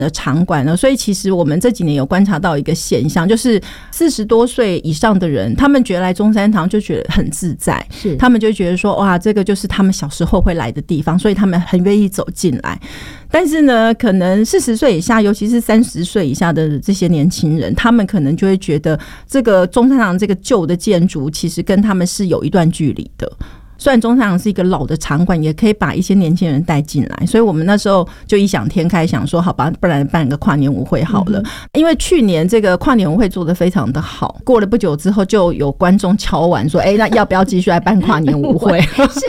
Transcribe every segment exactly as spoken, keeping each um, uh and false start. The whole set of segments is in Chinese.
的场馆呢，所以其实我们这几年有观察到一个现象，就是四十多岁以上的人，他们觉得来中山堂就觉得很自在，是他们就觉得说哇，这个就是他们小时候会来的地方，所以他们很愿意走进来。但是呢，可能四十岁以下，尤其是三十岁以下的这些年轻人，他们可能就会觉得这个中山堂这个旧的建筑其实跟他们是有一段距离的。虽然中山堂是一个老的场馆，也可以把一些年轻人带进来，所以我们那时候就异想天开，想说好吧，不然办个跨年舞会好了。嗯、因为去年这个跨年舞会做得非常的好，过了不久之后，就有观众敲碗说：“哎、欸，那要不要继续来办跨年舞会？” 是。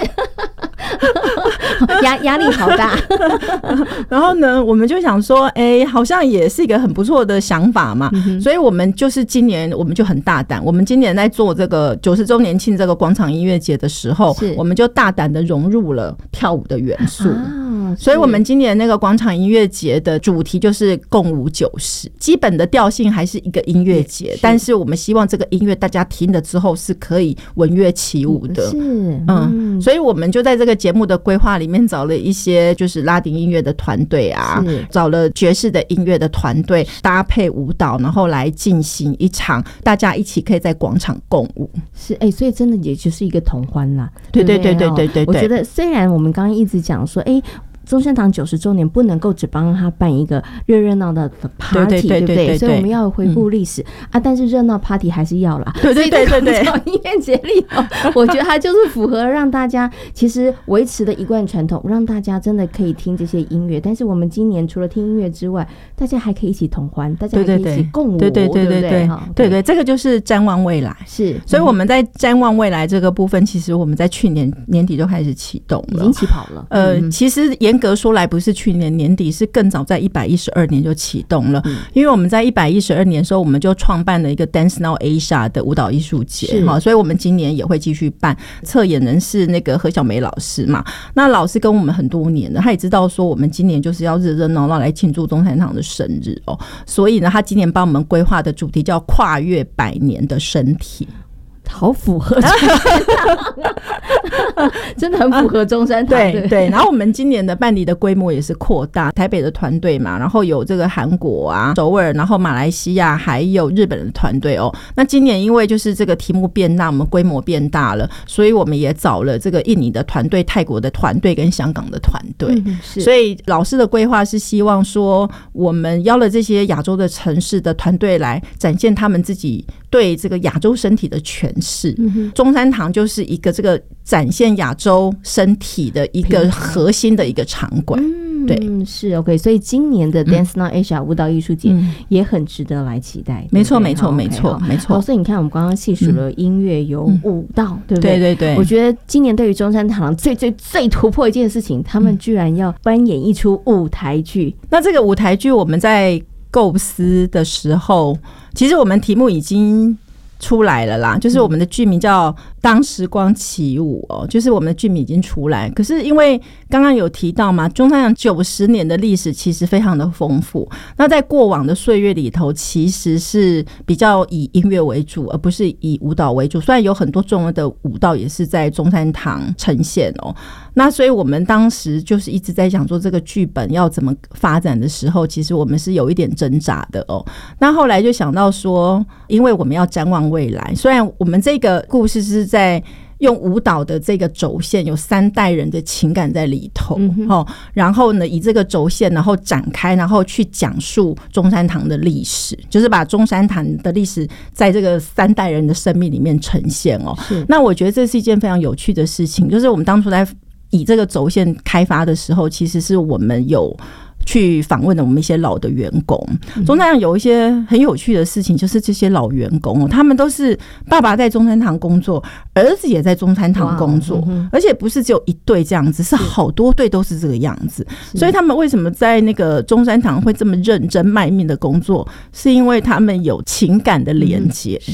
压压力好大然后呢我们就想说哎、欸，好像也是一个很不错的想法嘛、嗯、所以我们就是今年我们就很大胆，我们今年在做这个九十周年庆这个广场音乐节的时候，我们就大胆的融入了跳舞的元素、啊、所以我们今年那个广场音乐节的主题就是共舞九十，基本的调性还是一个音乐节，但是我们希望这个音乐大家听了之后是可以闻乐起舞的，是 嗯, 嗯，所以我们就在这个节目的规划里面找了一些就是拉丁音乐的团队啊，找了爵士的音乐的团队搭配舞蹈，然后来进行一场大家一起可以在广场共舞。 是哎、欸，所以真的也就是一个同欢啦。 对对对对对 对, 对, 对， 我觉得虽然我们刚刚一直讲说哎、欸中山堂九十周年不能够只帮他办一个热热闹闹的 party， 对不对？所以我们要回顾历史、嗯、啊，但是热闹 party 还是要啦。 对对对对对， 音乐节里头，我觉得它就是符合让大家其实维持的一贯传统，让大家真的可以听这些音乐。但是我们今年除了听音乐之外，大家还可以一起同欢，大家还可以一起共舞，对对对对对对对对，这个就是展望未来。是，所以我们在展望未来这个部分，其实我们在去年年底就开始启动了， 已经起跑了。 呃，嗯、其实严格说来，不是去年年底，是更早在一百一十二年就启动了。嗯、因为我们在一百一十二年的时候，我们就创办了一个 Dance Now Asia 的舞蹈艺术节，哈，所以我们今年也会继续办。策演人是那个何小梅老师嘛，那老师跟我们很多年了，他也知道说我们今年就是要热热闹闹来庆祝中山堂的生日哦，所以呢，他今年帮我们规划的主题叫跨越百年的身体。 好符合中山堂真的很符合中山堂、 啊、对对。然后我们今年的办理的规模也是扩大，台北的团队嘛，然后有这个韩国啊首尔，然后马来西亚还有日本的团队哦。那今年因为就是这个题目变大，我们规模变大了，所以我们也找了这个印尼的团队、泰国的团队跟香港的团队、嗯、所以老师的规划是希望说我们邀了这些亚洲的城市的团队来展现他们自己对这个亚洲身体的诠释、嗯、中山堂就是一个这个展现亚洲身体的一个核心的一个场馆、嗯、对， 是 OK。 所以今年的 Dance Now Asia 舞蹈艺术节也很值得来期待、嗯、 没错没错没错没错。 所以你看我们刚刚细数了音乐有舞蹈、嗯、对不对？ 对对对。 我觉得今年对于中山堂最最最突破一件事情，他们居然要扮演一出舞台剧、嗯、 那这个舞台剧我们在构思的时候，其实我们题目已经出来了啦，就是我们的剧名叫当时光起舞哦，就是我们的剧名已经出来。可是因为刚刚有提到嘛，中山堂九十年的历史其实非常的丰富，那在过往的岁月里头其实是比较以音乐为主，而不是以舞蹈为主，虽然有很多重要的舞蹈也是在中山堂呈现哦。那所以我们当时就是一直在想说这个剧本要怎么发展的时候，其实我们是有一点挣扎的哦。那后来就想到说，因为我们要展望未来，虽然我们这个故事是在用舞蹈的这个轴线，有三代人的情感在里头、嗯哦、然后呢以这个轴线然后展开，然后去讲述中山堂的历史，就是把中山堂的历史在这个三代人的生命里面呈现哦。那我觉得这是一件非常有趣的事情，就是我们当初在以这个轴线开发的时候，其实是我们有去访问了我们一些老的员工。中山堂有一些很有趣的事情，就是这些老员工、哦、他们都是爸爸在中山堂工作，儿子也在中山堂工作、嗯、而且不是只有一对这样子，是好多对都是这个样子。所以他们为什么在那个中山堂会这么认真卖命的工作，是因为他们有情感的连接、嗯、是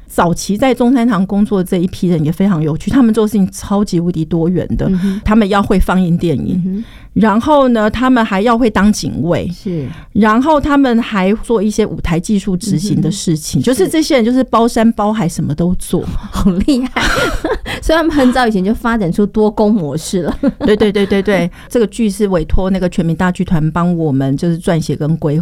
早期在中山堂工作的这一批人也非常有趣，他们做事情超级无敌多元的、嗯、他们要会放映电影、嗯、然后呢他们还要会当警卫， 是， 然后他们还做一些舞台技术执行的事情、嗯、就是这些人就是包山包海什么都做， 好厉害所以他们很早以前就发展出多工模式了对对对对对对，这个剧是委托那个全民大剧团帮我们就是撰写跟规划